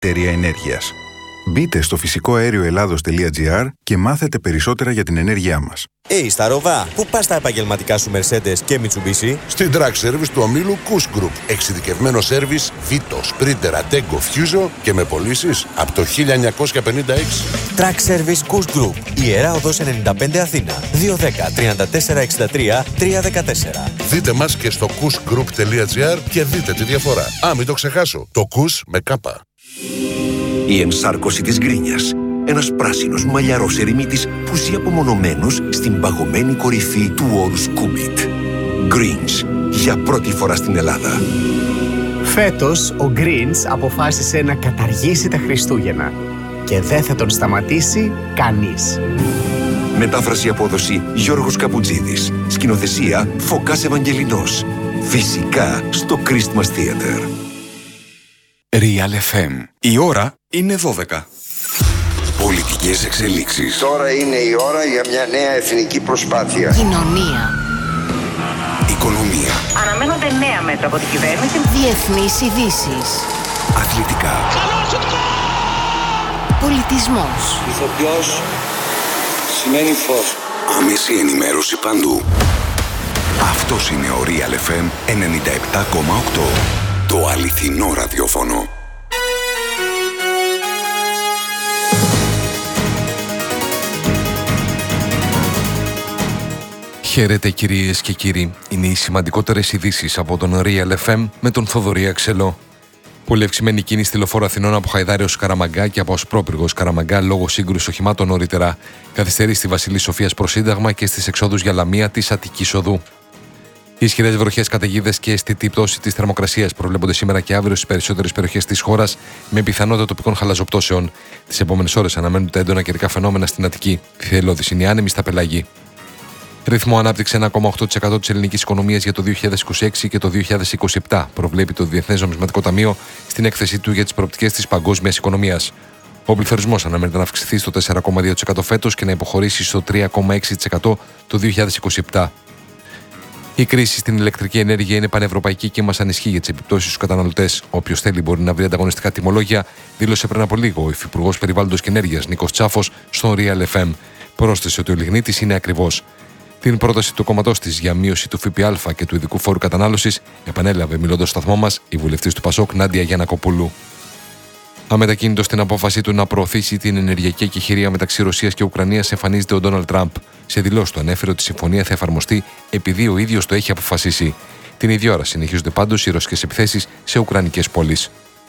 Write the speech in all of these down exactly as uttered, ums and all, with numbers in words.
εταιρεία ενέργειας. Μπείτε στο φυσικό αέριο ελλάδος τελεία τζι άρ και μάθετε περισσότερα για την ενέργειά μας. Hey, Σταρόβα, πού πας τα επαγγελματικά σου Mercedes και Mitsubishi? Στην Track Service του ομίλου Kuss Group. Εξειδικευμένο σέρβις Vito, Sprinter, Ateco, Fuso και με πωλήσεις από το χίλια εννιακόσια πενήντα έξι. Track Service Kuss Group. Ιερά Οδός ενενήντα πέντε Αθήνα. δύο ένα μηδέν, τρία τέσσερα έξι τρία, τρία ένα τέσσερα. Δείτε μας και στο kuss group τελεία τζι άρ και δείτε τη διαφορά. Α, μην το ξεχάσω. Το Kuss με κάπα. Η ενσάρκωση της γκρίνιας. Ένας πράσινος μαλλιαρός ερημίτης που ζει απομονωμένος στην παγωμένη κορυφή του όρους Κούμιτ. Greens, για πρώτη φορά στην Ελλάδα. Φέτος, ο Greens αποφάσισε να καταργήσει τα Χριστούγεννα και δεν θα τον σταματήσει κανείς. Μετάφραση απόδοση Γιώργος Καπουτζίδης. Σκηνοθεσία Φωκάς Ευαγγελινός. Φυσικά στο Christmas Theater. Real εφ εμ. Η ώρα είναι δώδεκα. Πολιτικές εξελίξεις. Τώρα είναι η ώρα για μια νέα εθνική προσπάθεια. Κοινωνία. Οικονομία. Αναμένονται νέα μέτρα από την κυβέρνηση. Διεθνείς ειδήσεις. Αθλητικά. Πολιτισμός. Ηθοποιός σημαίνει φως. Άμεση ενημέρωση παντού. Αυτός είναι ο Real εφ εμ ενενήντα επτά κόμμα οκτώ. Το αληθινό ραδιόφωνο. Χαίρετε κυρίες και κύριοι. Είναι οι σημαντικότερες ειδήσεις από τον Real εφ εμ με τον Θοδωρή Αξελό. Πολύ αυξημένη κίνηση στη λεωφόρο Αθηνών από Χαϊδάρη ως Καραμαγκά και από Ασπρόπυργο Καραμαγκά λόγω σύγκρουσης οχημάτων νωρίτερα. Καθυστερεί στη Βασιλή Σοφίας προς Σύνταγμα και στις εξόδους για Λαμία της Αττικής Οδού. Οι ισχυρές βροχές, καταιγίδες και αισθητή πτώση της θερμοκρασίας προβλέπονται σήμερα και αύριο στις περισσότερες περιοχές της χώρας με πιθανότητα τοπικών χαλαζοπτώσεων. Τις επόμενες ώρες αναμένονται έντονα καιρικά φαινόμενα στην Αττική. Θελώδης είναι άνεμη στα πελάγη. Ρυθμό ανάπτυξη ένα κόμμα οκτώ τοις εκατό της ελληνικής οικονομίας για το δύο χιλιάδες είκοσι έξι και το δύο χιλιάδες είκοσι επτά, προβλέπει το Διεθνές Νομισματικό Ταμείο στην έκθεσή του για τις προοπτικές της παγκόσμιας οικονομίας. Ο πληθωρισμός αναμένεται να αυξηθεί στο τέσσερα κόμμα δύο τοις εκατό φέτος και να υποχωρήσει στο τρία κόμμα έξι τοις εκατό το δύο χιλιάδες είκοσι επτά. Η κρίση στην ηλεκτρική ενέργεια είναι πανευρωπαϊκή και μας ανισχύει για τις επιπτώσεις στους καταναλωτές. Όποιος θέλει μπορεί να βρει ανταγωνιστικά τιμολόγια, δήλωσε πριν από λίγο ο Υφυπουργός Περιβάλλοντος και Ενέργειας Νίκος Τσάφος στον Real εφ εμ. Πρόσθεσε ότι ο λιγνίτης είναι ακριβώς. Την πρόταση του κόμματός της για μείωση του ΦΠΑ και του ειδικού φόρου κατανάλωσης επανέλαβε μιλώντας στο σταθμό μας η βουλευτής του Πασόκ Νάντια Γιαννακοπούλου. Αμετακίνητος στην απόφασή του να προωθήσει την ενεργειακή εκεχηρία μεταξύ Ρωσίας και Ουκρανίας εμφανίζεται ο Ντόναλντ Τραμπ. Σε δηλώσεις του ανέφερε ότι η συμφωνία θα εφαρμοστεί επειδή ο ίδιος το έχει αποφασίσει. Την ίδια ώρα συνεχίζονται πάντως οι ρωσικές επιθέσεις σε ουκρανικές πόλεις.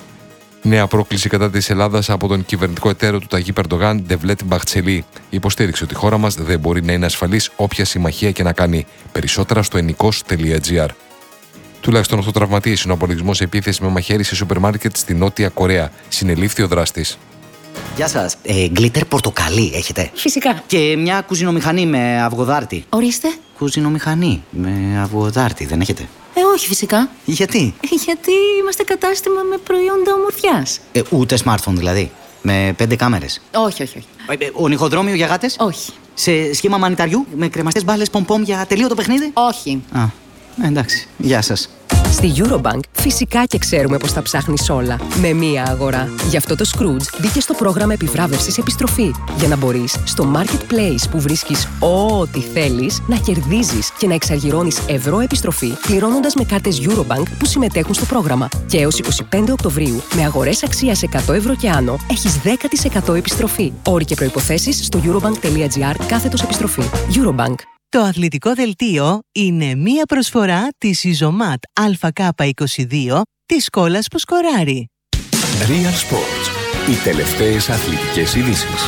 Νέα πρόκληση κατά της Ελλάδας από τον κυβερνητικό εταίρο του Ταγί Περντογάν, Ντεβλέτ Μπαχτσελή. Υποστήριξε ότι η χώρα μας δεν μπορεί να είναι ασφαλής όποια συμμαχία και να κάνει. Περισσότερα στο ενικός τελεία τζι άρ. Τουλάχιστον οκτώ τραυματίες είναι ο απολογισμός σε επίθεση με μαχαίρι σε σούπερ μάρκετ στη Νότια Κορέα. Συνελήφθη ο δράστης. Γεια σας. Ε, γκλίτερ πορτοκαλί έχετε? Φυσικά. Και μια κουζινομηχανή με αυγοδάρτη. Ορίστε. Κουζινομηχανή με αυγοδάρτη δεν έχετε? Ε, όχι φυσικά. Γιατί? Γιατί είμαστε κατάστημα με προϊόντα ομορφιάς. Ε, ούτε smartphone δηλαδή? Με πέντε κάμερες? Όχι, όχι, όχι. Ε, ονυχοδρόμιο για γάτες? Όχι. Σε σχήμα μανιταριού με κρεμαστές μπάλες πομπομ για τελείωτο παιχνίδι? Όχι. Α, εντάξει. Γεια σας. Στη Eurobank φυσικά και ξέρουμε πως τα ψάχνεις όλα με μία αγορά. Γι' αυτό το Scrooge μπήκε στο πρόγραμμα επιβράβευσης επιστροφή για να μπορείς στο Marketplace που βρίσκεις ό,τι θέλεις να κερδίζεις και να εξαργυρώνεις ευρώ επιστροφή πληρώνοντας με κάρτες Eurobank που συμμετέχουν στο πρόγραμμα. Και έως εικοστή πέμπτη Οκτωβρίου με αγορές αξίας εκατό ευρώ και άνω έχεις δέκα τοις εκατό επιστροφή. Όροι και προϋποθέσεις στο eurobank.gr κάθετος επιστροφή. Eurobank. Το αθλητικό δελτίο είναι μία προσφορά της Ιζωμάτ Α Κ είκοσι δύο της Σκόλας που σκοράρει. Real Sports. Οι τελευταίες αθλητικές ειδήσεις.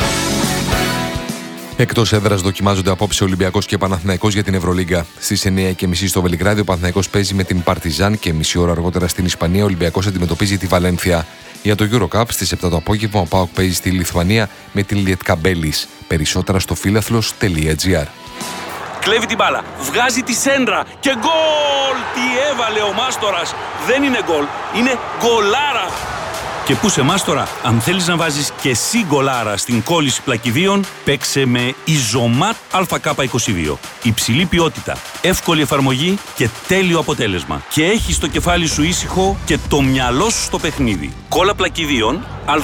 Εκτός έδρας δοκιμάζονται απόψε Ολυμπιακός και Παναθηναϊκός για την Ευρωλίγκα. Στις εννιά και μισή στο Βελιγράδι ο Παναθηναϊκός παίζει με την Παρτιζάν και μισή ώρα αργότερα στην Ισπανία ο Ολυμπιακός αντιμετωπίζει τη Βαλένθια. Για το Eurocup στις επτά το απόγευμα ο ΠΑΟΚ παίζει στη Λιθουανία με την Λιετκαμπέλης. Περισσότερα στο φίλαθλος τελεία τζι άρ. Κλέβει την μπάλα, βγάζει τη σέντρα και γκολ! Τι έβαλε ο Μάστορας! Δεν είναι γκολ, είναι γκολάρα! Και πού σε εμάς τώρα, αν θέλεις να βάζεις και εσύ γκολάρα στην κόλληση πλακιδίων, παίξε με Ιζωμάτ Α Κ είκοσι δύο. Υψηλή ποιότητα, εύκολη εφαρμογή και τέλειο αποτέλεσμα. Και έχεις το κεφάλι σου ήσυχο και το μυαλό σου στο παιχνίδι. Κόλλα πλακιδίων